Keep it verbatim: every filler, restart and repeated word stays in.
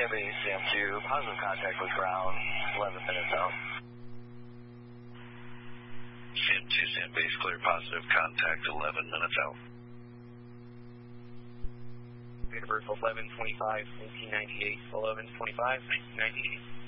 base, C M two, positive contact with ground, eleven minutes out. C M two, C M base, clear, positive contact, eleven minutes out. Universal eleven twenty-five, nineteen ninety-eight, eleven twenty-five, nineteen ninety-eight.